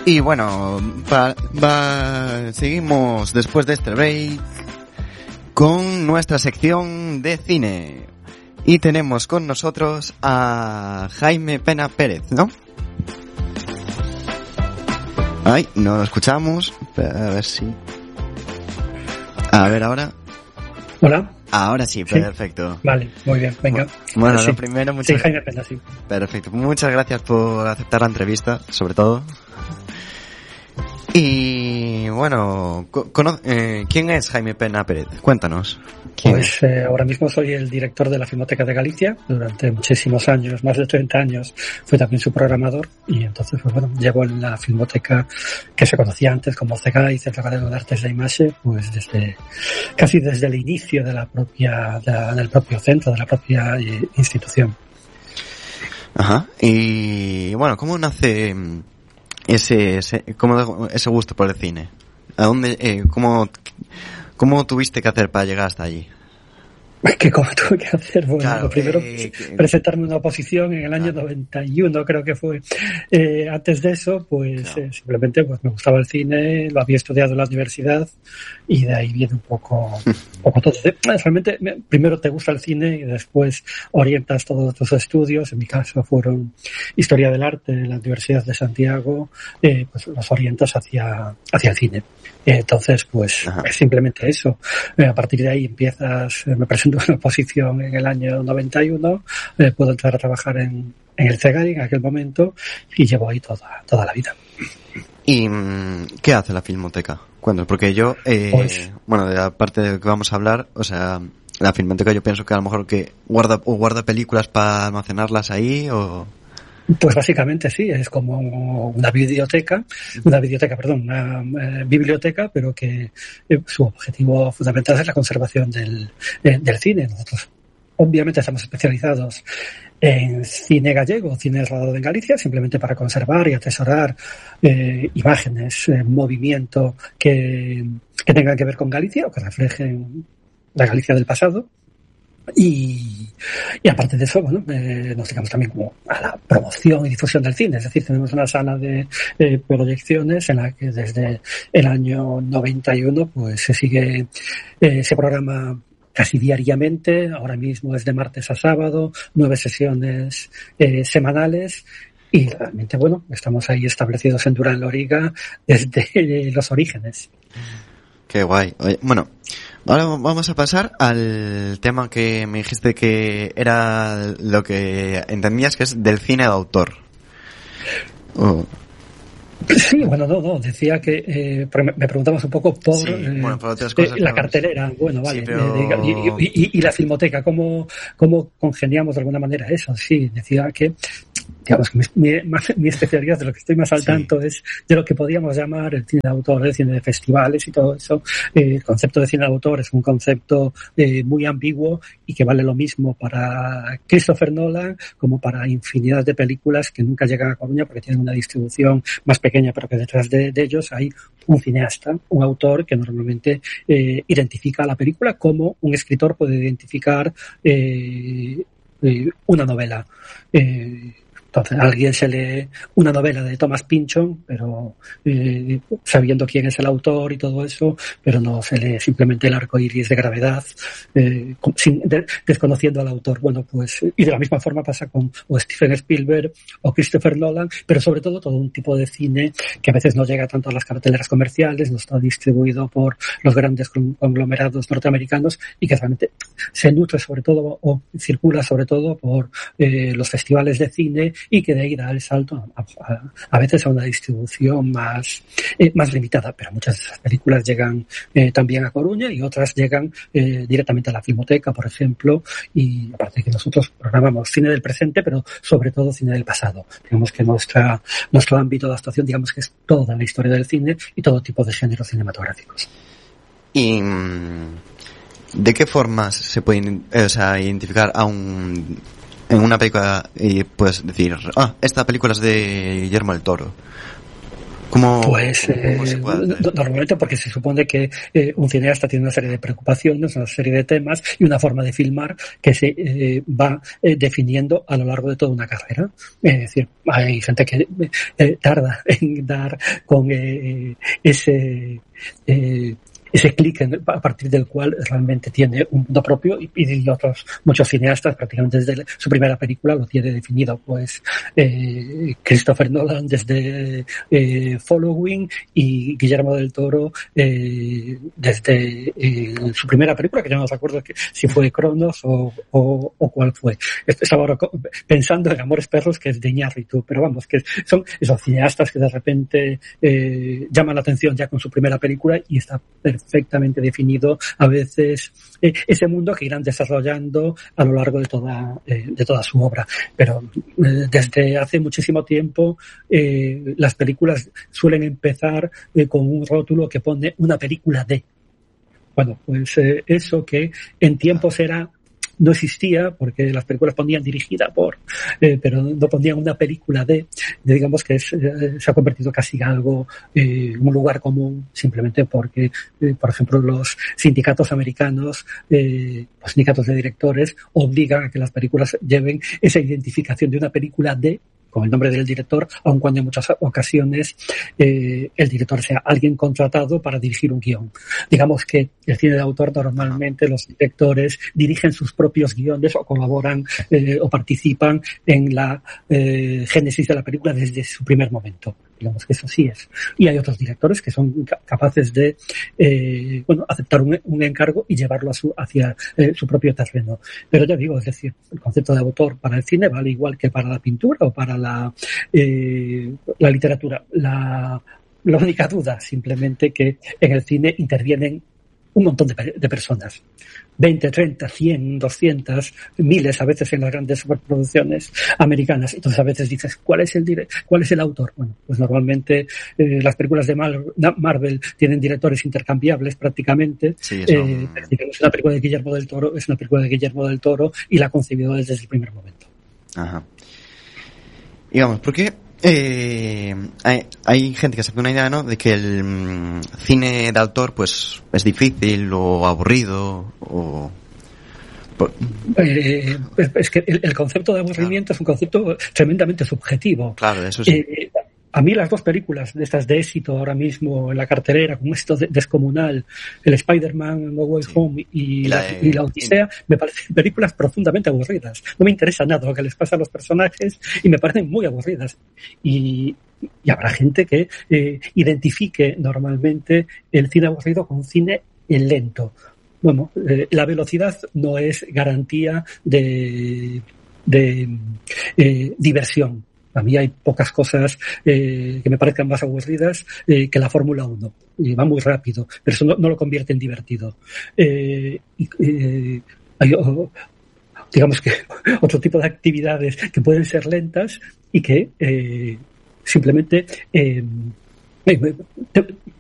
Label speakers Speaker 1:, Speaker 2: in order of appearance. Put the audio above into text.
Speaker 1: Y bueno, seguimos después de este break con nuestra sección de cine. Y tenemos con nosotros a Jaime Pena Pérez, ¿no? Ay, no lo escuchamos. A ver si... A ver ahora.
Speaker 2: Hola.
Speaker 1: Ahora sí, perfecto.
Speaker 2: Vale, muy bien, venga.
Speaker 1: Bueno,
Speaker 2: sí.
Speaker 1: Lo primero,
Speaker 2: Sí, Jaime Pena, sí.
Speaker 1: Perfecto. Muchas gracias por aceptar la entrevista, sobre todo. Y bueno, ¿quién es Jaime Pena Pérez? Cuéntanos.
Speaker 2: Pues ahora mismo soy el director de la Filmoteca de Galicia. Durante muchísimos años, más de 30 años, fui también su programador y entonces, pues bueno, llevo en la Filmoteca que se conocía antes como CEGAI, Centro Galego de Artes da Imaxe, pues casi desde el inicio de del propio centro, de la propia institución.
Speaker 1: Ajá. Y bueno, ¿cómo nace ese gusto por el cine? ¿A dónde, cómo tuviste que hacer para llegar hasta allí?
Speaker 2: ¿Cómo tuve que hacer? Bueno,
Speaker 1: claro,
Speaker 2: lo primero, presentarme una oposición en el año 91, creo que fue. Antes de eso, pues claro. Simplemente pues me gustaba el cine, lo había estudiado en la universidad y de ahí viene un poco todo. Realmente, primero te gusta el cine y después orientas todos tus estudios. En mi caso fueron Historia del Arte en la Universidad de Santiago, pues los orientas hacia el cine. Entonces, pues es simplemente eso. A partir de ahí me presento una oposición en el año 91, puedo entrar a trabajar en el CEGAI en aquel momento y llevo ahí toda la vida.
Speaker 1: ¿Y qué hace la Filmoteca? Cuéntanos, porque yo, bueno, de la parte de que vamos a hablar, o sea, la Filmoteca yo pienso que a lo mejor que guarda películas para almacenarlas ahí o...
Speaker 2: Pues básicamente sí, es como una biblioteca, pero que su objetivo fundamental es la conservación del cine. Nosotros obviamente estamos especializados en cine gallego, cine rodado en Galicia, simplemente para conservar y atesorar imágenes, movimiento que tengan que ver con Galicia o que reflejen la Galicia del pasado. Y aparte de eso, bueno, nos dedicamos también como a la promoción y difusión del cine. Es decir, tenemos una sala de proyecciones en la que desde el año 91 pues se programa casi diariamente. Ahora mismo es de martes a sábado, 9 sesiones semanales. Y realmente, bueno, estamos ahí establecidos en Durán Loriga desde los orígenes.
Speaker 1: Qué guay. Oye, bueno, ahora vamos a pasar al tema que me dijiste que era lo que entendías que es del cine de autor.
Speaker 2: Sí, bueno, no, decía que me preguntabas un poco por,
Speaker 1: por otras cosas,
Speaker 2: la cartelera. Bueno, vale,
Speaker 1: sí, pero...
Speaker 2: y la Filmoteca, ¿cómo congeniamos de alguna manera eso? Sí, decía que digamos que mi especialidad, de lo que estoy más al tanto, es de lo que podríamos llamar el cine de autor, el cine de festivales y todo eso. El concepto de cine de autor es un concepto muy ambiguo y que vale lo mismo para Christopher Nolan como para infinidad de películas que nunca llegan a Coruña porque tienen una distribución más pequeña, pero que detrás de ellos hay un cineasta, un autor que normalmente identifica la película como un escritor puede identificar una novela. Entonces, a alguien se lee una novela de Thomas Pynchon, pero sabiendo quién es el autor y todo eso, pero no se lee simplemente El arco iris de Gravedad, desconociendo al autor. Bueno, pues, y de la misma forma pasa con o Steven Spielberg o Christopher Nolan, pero sobre todo un tipo de cine que a veces no llega tanto a las carteleras comerciales, no está distribuido por los grandes conglomerados norteamericanos y que realmente se nutre sobre todo o circula sobre todo por los festivales de cine y que de ahí da el salto a veces a una distribución más limitada, pero muchas de esas películas llegan también a Coruña y otras llegan directamente a la Filmoteca, por ejemplo, y aparte de que nosotros programamos cine del presente, pero sobre todo cine del pasado. Digamos que nuestro ámbito de actuación, digamos que es toda la historia del cine y todo tipo de géneros cinematográficos.
Speaker 1: ¿Y de qué formas se puede identificar en una película y puedes decir, esta película es de Guillermo del Toro? ¿Cómo se puede hacer?
Speaker 2: Normalmente porque se supone que un cineasta tiene una serie de preocupaciones, una serie de temas y una forma de filmar que se va definiendo a lo largo de toda una carrera. Es decir, hay gente que tarda en dar con ese clic a partir del cual realmente tiene un mundo propio y otros muchos cineastas prácticamente desde su primera película lo tiene definido. Pues Christopher Nolan desde Following y Guillermo del Toro desde su primera película, que ya no me acuerdo si fue Cronos o cuál fue. Estaba ahora pensando en Amores Perros, que es de Iñárritu, pero vamos, que son esos cineastas que de repente llaman la atención ya con su primera película y está perfectamente definido a veces ese mundo que irán desarrollando a lo largo de toda su obra. Pero desde hace muchísimo tiempo las películas suelen empezar con un rótulo que pone una película de. Bueno, pues eso que en tiempos no existía, porque las películas ponían dirigida por, pero no ponían una película digamos que se ha convertido casi en algo, un lugar común, simplemente porque, por ejemplo, los sindicatos americanos, los sindicatos de directores, obligan a que las películas lleven esa identificación de una película con el nombre del director, aun cuando en muchas ocasiones el director sea alguien contratado para dirigir un guión. Digamos que el cine de autor normalmente los directores dirigen sus propios guiones o colaboran o participan en la génesis de la película desde su primer momento. Digamos que eso sí es. Y hay otros directores que son capaces de aceptar un encargo y llevarlo hacia su propio terreno. Pero ya digo, es decir, el concepto de autor para el cine vale igual que para la pintura o para la literatura. La única duda, simplemente, que en el cine intervienen un montón de personas. 20, 30, 100, 200, miles a veces en las grandes superproducciones americanas. Entonces a veces dices, ¿cuál es el autor? Bueno, pues normalmente las películas de Marvel tienen directores intercambiables prácticamente.
Speaker 1: Sí,
Speaker 2: es una película de Guillermo del Toro, es una película de Guillermo del Toro y la ha concebido desde el primer momento.
Speaker 1: Ajá. Digamos, ¿por qué? Hay gente que se hace una idea, ¿no?, de que el cine de autor pues es difícil o aburrido o...
Speaker 2: Es que el concepto de aburrimiento es un concepto tremendamente subjetivo.
Speaker 1: Claro, eso sí.
Speaker 2: A mí las dos películas de estas de éxito ahora mismo en la cartelera, con éxito descomunal, el Spider-Man No Way Home y la Odisea, me parecen películas profundamente aburridas. No me interesa nada lo que les pasa a los personajes y me parecen muy aburridas. Y habrá gente que identifique normalmente el cine aburrido con cine lento. Bueno, la velocidad no es garantía de diversión. A mí hay pocas cosas que me parezcan más aburridas que la Fórmula 1. Va muy rápido, pero eso no lo convierte en divertido. Hay, digamos que otro tipo de actividades que pueden ser lentas y que simplemente